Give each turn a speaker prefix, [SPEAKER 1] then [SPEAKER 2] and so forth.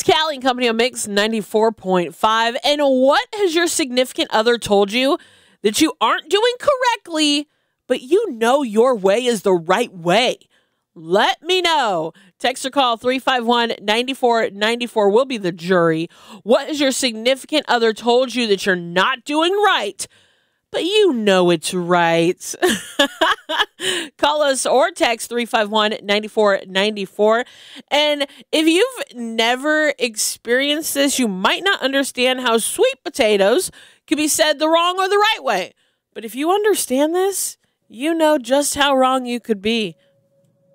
[SPEAKER 1] Callie and Company on Mix 94.5. And what has your significant other told you that you aren't doing correctly, but you know your way is the right way? Let me know. Text or call 351-9494. We'll be the jury. What has your significant other told you that you're not doing right, but you know it's right? Call us or text 351-9494. And if you've never experienced this, you might not understand how sweet potatoes can be said the wrong or the right way. But if you understand this, you know just how wrong you could be.